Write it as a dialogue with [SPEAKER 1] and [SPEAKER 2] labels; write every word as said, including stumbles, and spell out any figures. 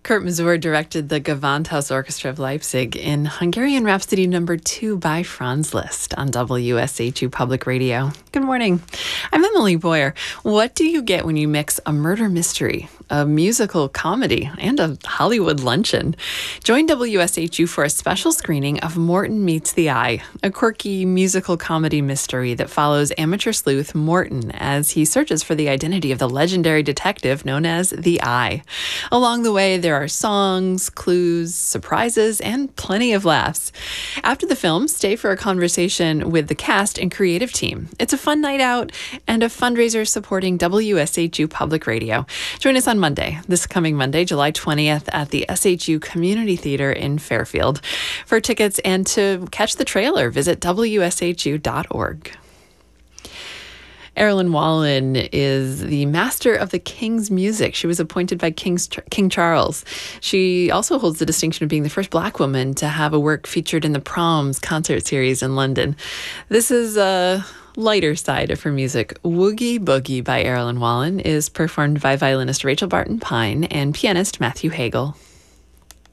[SPEAKER 1] Kurt Masur directed the Gewandhaus Orchestra of Leipzig in Hungarian Rhapsody Number Two by Franz Liszt on W S H U Public Radio. Good morning. I'm Emily Boyer. What do you get when you mix a murder mystery, a musical comedy, and a Hollywood luncheon? Join W S H U for a special screening of Morton Meets the Eye, a quirky musical comedy mystery that follows amateur sleuth Morton as he searches for the identity of the legendary detective known as the Eye. Along the way, there are songs, clues, surprises, and plenty of laughs. After the film, stay for a conversation with the cast and creative team. It's a fun night out and a fundraiser supporting W S H U Public Radio. Join us on Monday, this coming Monday, July twentieth, at the S H U Community Theater in Fairfield. For tickets and to catch the trailer, visit W S H U dot org. Erilyn Wallen is the master of the King's music. She was appointed by King's, King Charles. She also holds the distinction of being the first Black woman to have a work featured in the Proms concert series in London. This is a lighter side of her music. Woogie Boogie by Erilyn Wallen is performed by violinist Rachel Barton Pine and pianist Matthew Hagel.